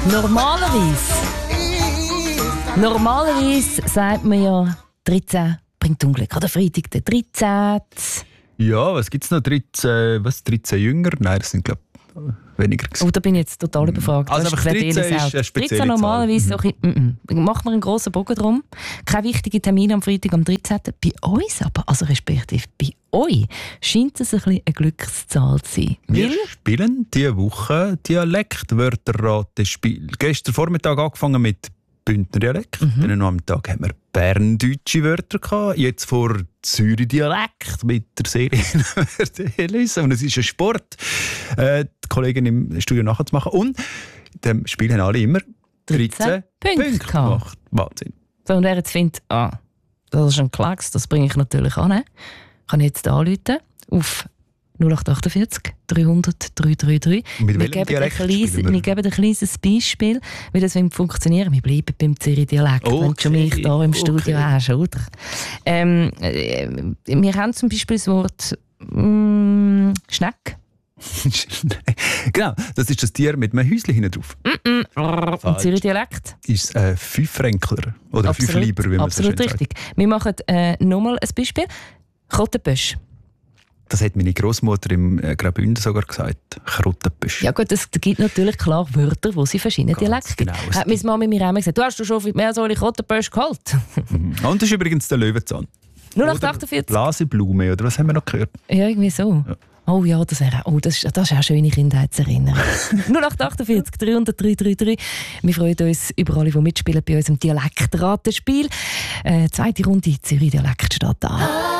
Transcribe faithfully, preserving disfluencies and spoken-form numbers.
Normalerweise, normalerweise sagt man ja, dreizehn bringt Unglück. Oder Freitag der dreizehnte Ja, was gibt es noch? dreizehn, was, dreizehn Jünger? Nein, das sind, glaube ich, weniger gewesen. Oh, da bin ich jetzt total überfragt. Also einfach dreizehn ist eine spezielle dreizehn normalerweise, Zahl. okay, mm -mm. Machen wir einen grossen Bogen drum. Kein wichtiger Termin am Freitag, am dreizehnten Bei uns aber, also respektive bei euch, scheint es ein bisschen eine Glückszahl zu sein. Wir Weil spielen diese Woche Dialektwörterratespiel. Gestern Vormittag angefangen mit Bündner Dialekt. Mhm. Dann am Tag haben wir berndeutsche Wörter gehabt. Jetzt vor Zürich Dialekt mit der Serie Elisa. Und es ist ein Sport, äh, die Kollegen im Studio nachzumachen. Und in dem Spiel haben alle immer dreizehn Punkte Punkte gehabt. gemacht. Wahnsinn. So, und wer jetzt findet, ah, das ist ein Klacks, das bringe ich natürlich an, kann ich jetzt anrufen auf null acht achtundvierzig dreihundert dreihundertdreiunddreißig. Mit Wir welchem geben, ein Dialekt kleines, spielen wir? wir geben ein kleines Beispiel, wie das funktionieren. Wir bleiben beim Zürich-Dialekt, Okay, wenn du schon mich hier im Studio okay. hast, oder? Ähm, äh, wir haben zum Beispiel das Wort mm, Schneck. Genau, das ist das Tier mit einem Häuschen hinten drauf. Im Zürich-Dialekt. Ist äh, Fünfränkler oder Fünfleiber, wie man absolut so schön richtig. Wir machen äh, nochmal ein Beispiel. Kottenbösch. Das hat meine Großmutter im äh, Graubünden sogar gesagt. Krottenbüsch. Ja gut, es gibt natürlich klar Wörter, wo sie verschiedene Ganz Dialekte gibt. genau. Hat meine Mama mir einmal gesagt, du hast doch schon viel mehr so eine Kottenbösch geholt. Mhm. Und das ist übrigens der Löwenzahn. null acht Oder achtundvierzig. Blaseblume, oder was haben wir noch gehört? Ja, irgendwie so. Ja. Oh ja, das, wäre, oh, das, ist, das ist auch schöne Kindheitserinnerung. null acht achtundvierzig dreihundert dreihundertdreiunddreißig. Wir freuen uns über alle, die mitspielen bei unserem Dialektratenspiel. Äh, zweite Runde Zürich Dialekt steht an.